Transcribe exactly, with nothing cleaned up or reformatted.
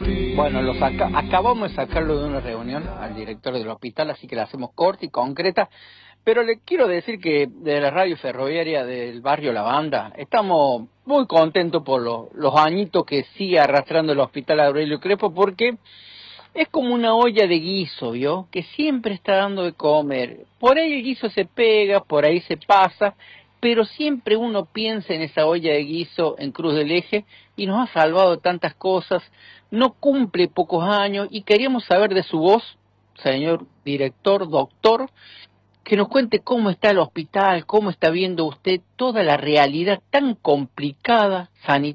Bueno, lo saca, acabamos de sacarlo de una reunión al director del hospital, así que la hacemos corta y concreta, pero le quiero decir que de la radio ferroviaria del barrio La Banda estamos muy contentos por lo, los añitos que sigue arrastrando el hospital Aurelio Crespo, porque es como una olla de guiso, ¿vio? Que siempre está dando de comer. Por ahí el guiso se pega, por ahí se pasa, pero siempre uno piensa en esa olla de guiso en Cruz del Eje y nos ha salvado tantas cosas. No cumple pocos años y queríamos saber de su voz, señor director, doctor, que nos cuente cómo está el hospital, cómo está viendo usted toda la realidad tan complicada